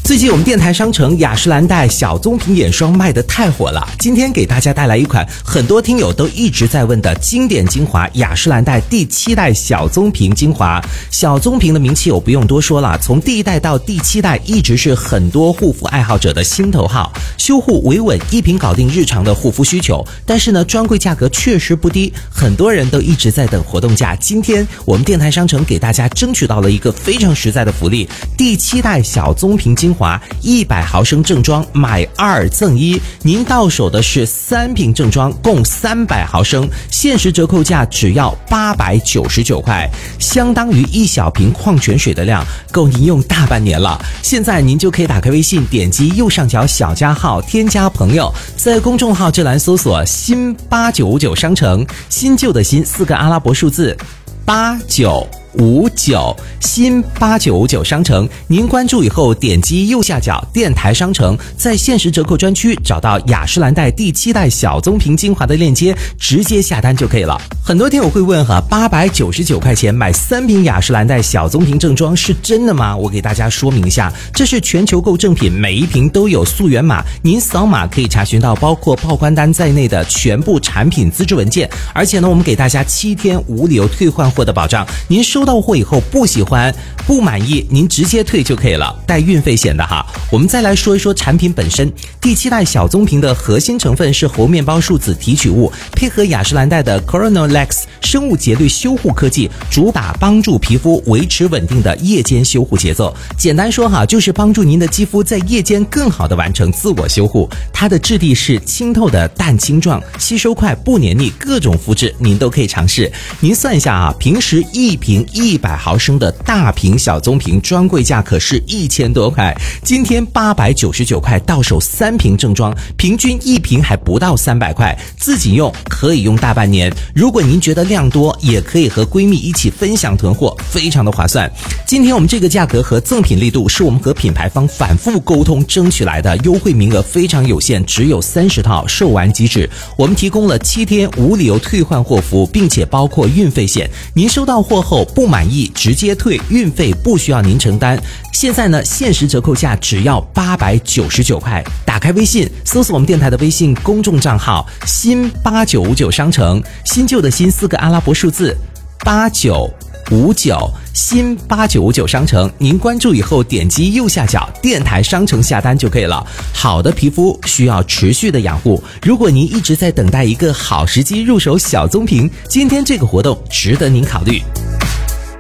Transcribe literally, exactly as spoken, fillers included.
最近我们电台商城雅诗兰黛小棕瓶眼霜卖得太火了，今天给大家带来一款很多听友都一直在问的经典精华雅诗兰黛第七代小棕瓶精华。小棕瓶的名气我不用多说了，从第一代到第七代一直是很多护肤爱好者的心头好，修护维稳，一瓶搞定日常的护肤需求。但是呢，专柜价格确实不低，很多人都一直在等活动价。今天我们电台商城给大家争取到了一个非常实在的福利，第七代小棕瓶精华一百毫升正装买二赠一，您到手的是三瓶正装共三百毫升，限时折扣价只要八百九十九块，相当于一小瓶矿泉水的量，够您用大半年了。现在您就可以打开微信，点击右上角小加号添加朋友，在公众号这栏搜索新八九五九商城，新旧的新四个阿拉伯数字八九五九，新八九五九商城，您关注以后点击右下角电台商城，在限时折扣专区找到雅诗兰黛第七代小棕瓶精华的链接，直接下单就可以了。很多听友会问哈，八百九十九块钱买三瓶雅诗兰黛小棕瓶正装是真的吗？我给大家说明一下，这是全球购正品，每一瓶都有溯源码，您扫码可以查询到包括报关单在内的全部产品资质文件，而且呢，我们给大家七天无理由退换货的保障，您收到货以后不喜欢不满意，您直接退就可以了，带运费险的哈。我们再来说一说产品本身，第七代小棕瓶的核心成分是猴面包树脂提取物，配合雅诗兰黛的 Coronalex 生物节律修护科技，主打帮助皮肤维持稳定的夜间修护节奏。简单说哈，就是帮助您的肌肤在夜间更好的完成自我修护。它的质地是清透的蛋清状，吸收快不黏腻，各种肤质您都可以尝试。您算一下啊，平时一瓶一百毫升的大瓶小棕瓶专柜价可是一千多块，今天八百九十九块到手三瓶正装，平均一瓶还不到三百块，自己用可以用大半年。如果您觉得量多，也可以和闺蜜一起分享囤货，非常的划算。今天我们这个价格和赠品力度是我们和品牌方反复沟通争取来的，优惠名额非常有限，只有三十套，售完即止。我们提供了七天无理由退换货服务，并且包括运费险，您收到货后不满意直接退，运费不需要您承担。现在呢，限时折扣价只要八百九十九块。打开微信，搜索我们电台的微信公众账号新八九五九商城，新旧的新四个阿拉伯数字八九五九，新八九五九商城，您关注以后点击右下角电台商城下单就可以了。好的皮肤需要持续的养护，如果您一直在等待一个好时机入手小棕瓶，今天这个活动值得您考虑。